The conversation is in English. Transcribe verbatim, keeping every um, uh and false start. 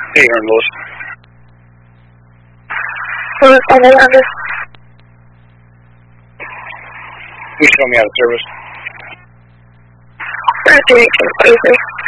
Hey, Aaron Lewis. Who's on the under? You show me out of service. We're doing some crazy.